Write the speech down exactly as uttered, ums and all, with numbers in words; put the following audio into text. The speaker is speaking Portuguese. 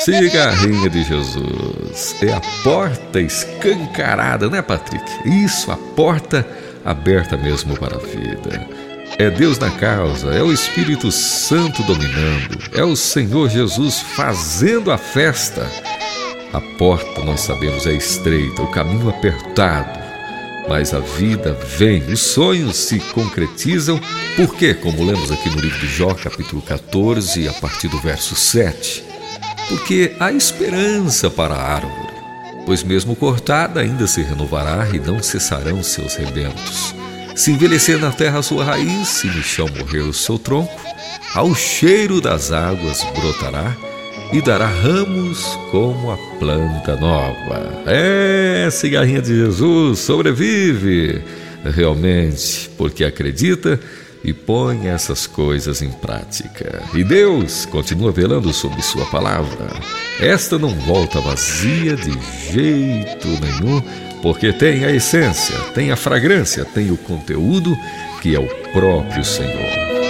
Cigarrinha de Jesus. É a porta escancarada, né, Patrick? Isso, a porta aberta mesmo para a vida. É Deus na causa, é o Espírito Santo dominando, é o Senhor Jesus fazendo a festa. A porta, nós sabemos, é estreita, o caminho apertado, mas a vida vem, os sonhos se concretizam, porque, como lemos aqui no livro de Jó, capítulo catorze, a partir do verso sete, porque há esperança para a árvore, pois mesmo cortada ainda se renovará e não cessarão seus rebentos. Se envelhecer na terra a sua raiz, se no chão morrer o seu tronco, ao cheiro das águas brotará e dará ramos como a planta nova. É, cigarrinha de Jesus, sobrevive realmente, porque acredita e põe essas coisas em prática. E Deus continua velando sobre sua palavra. Esta não volta vazia de jeito nenhum, porque tem a essência, tem a fragrância, tem o conteúdo que é o próprio Senhor.